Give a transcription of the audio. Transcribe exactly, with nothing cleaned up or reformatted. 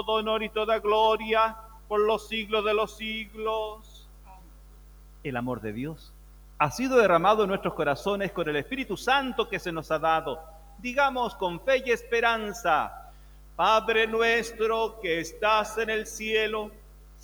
todo honor y toda gloria por los siglos de los siglos. El amor de Dios ha sido derramado en nuestros corazones con el Espíritu Santo que se nos ha dado. Digamos con fe y esperanza: Padre nuestro que estás en el cielo,